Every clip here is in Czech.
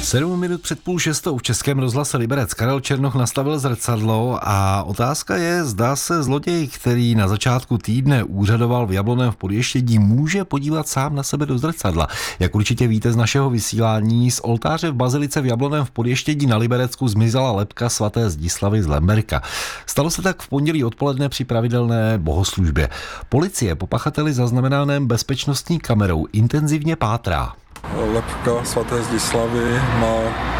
7 minut před 5:30 v Českém rozhlase Liberec Karel Černoch nastavil zrcadlo a otázka je, zda se zloděj, který na začátku týdne úřadoval v Jablonném v Podještědí, může podívat sám na sebe do zrcadla. Jak určitě víte z našeho vysílání, z oltáře v bazilice v Jablonném v Podještědí na Liberecku zmizela lebka svaté Zdislavy z Lemberka. Stalo se tak v pondělí odpoledne při pravidelné bohoslužbě. Policie po pachateli zaznamenaném bezpečnostní kamerou intenzivně pátrá. Lebka svaté Zdislavy má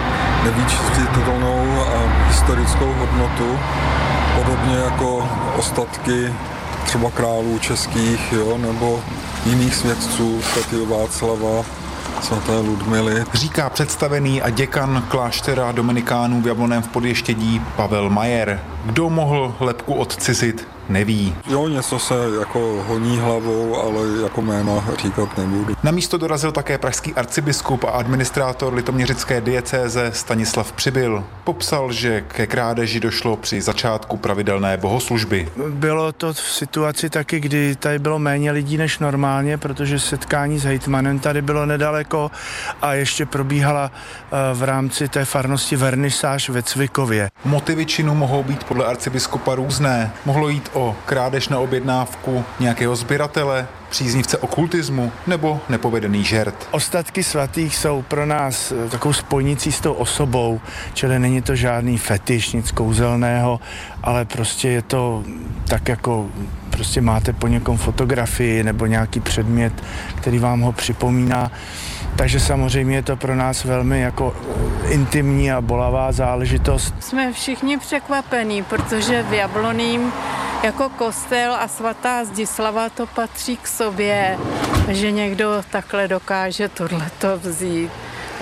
nevyčistitelnou a historickou hodnotu, podobně jako ostatky třeba králů českých, nebo jiných svědců, svatého Václava, svaté Ludmily. Říká představený a děkan kláštera dominikánů v Jablonném v Podještědí Pavel Majer. Kdo mohl lebku odcizit, neví. Jo, něco se jako honí hlavou, ale jako jména říkat nebudu. Na místo dorazil také pražský arcibiskup a administrátor litoměřické diecéze Stanislav Přibyl. Popsal, že ke krádeži došlo při začátku pravidelné bohoslužby. Bylo to v situaci taky, kdy tady bylo méně lidí než normálně, protože setkání s hejtmanem tady bylo nedaleko a ještě probíhala v rámci té farnosti vernisáž ve Cvikově. Motivy činu mohou být podle arcibiskupa různé. Mohlo jít o krádež na objednávku nějakého sběratele, příznivce okultismu nebo nepovedený žert. Ostatky svatých jsou pro nás takovou spojnicí s tou osobou, čili není to žádný fetiš, nic kouzelného, ale prostě je to tak jako prostě máte po někom fotografii nebo nějaký předmět, který vám ho připomíná. Takže samozřejmě je to pro nás velmi jako intimní a bolavá záležitost. Jsme všichni překvapení, protože v Jablonném jako kostel a svatá Zdislava to patří k sobě, že někdo takhle dokáže tohleto vzít.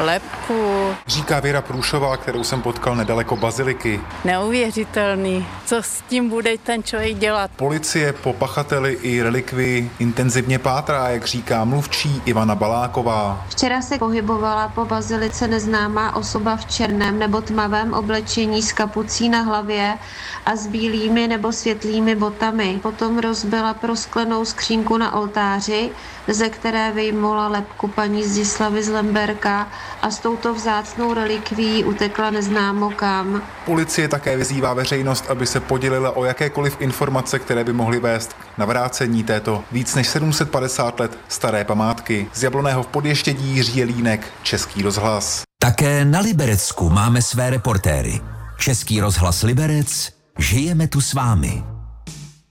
Lebku. Říká Věra Průšová, kterou jsem potkal nedaleko baziliky. Neuvěřitelný. Co s tím bude ten člověk dělat? Policie po pachateli i relikvii intenzivně pátrá, jak říká mluvčí Ivana Baláková. Včera se pohybovala po bazilice neznámá osoba v černém nebo tmavém oblečení s kapucí na hlavě a s bílými nebo světlými botami. Potom rozbila prosklenou skřínku na oltáři, ze které vyjmula lebku paní Zdislavy z Lemberka a s touto vzácnou relikvií utekla neznámo kam. Policie také vyzývá veřejnost, aby se podělila o jakékoliv informace, které by mohly vést k navrácení této víc než 750 let staré památky. Z Jablonného v Podještědí Jiří Jelínek, Český rozhlas. Také na Liberecku máme své reportéry. Český rozhlas Liberec, žijeme tu s vámi.